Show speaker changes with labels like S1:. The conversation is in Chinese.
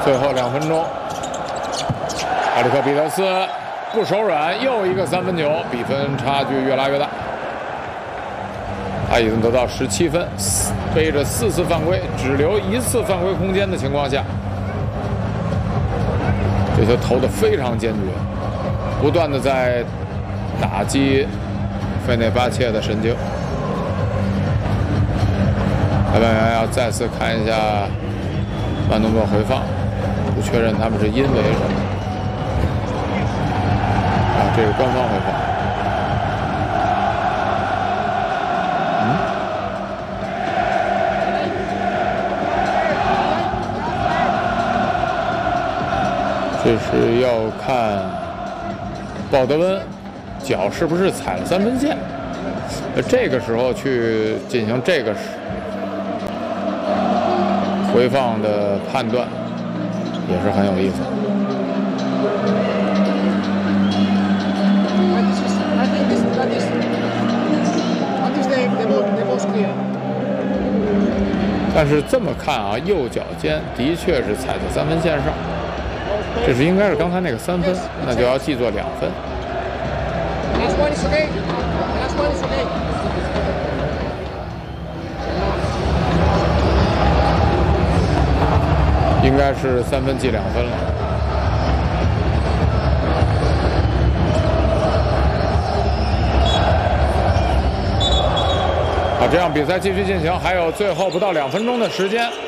S1: 最后2分钟，埃里克彼得斯不手软，又一个3分球，比分差距越拉越大。他已经得到17分，背着4次犯规，只留1次犯规空间的情况下，这球投得非常坚决，不断的在打击费内巴切的神经。裁判员要再次看一下慢动作回放，不确认他们是因为什么。啊，这是官方回放。这是要看鲍德温脚是不是踩了3分线，这个时候去进行这个回放的判断也是很有意思。但是这么看啊，右脚尖的确是踩在3分线上。这是应该是刚才那个3分，那就要记作2分。应该是3分记2分了。好，这样比赛继续进行，还有最后不到2分钟的时间。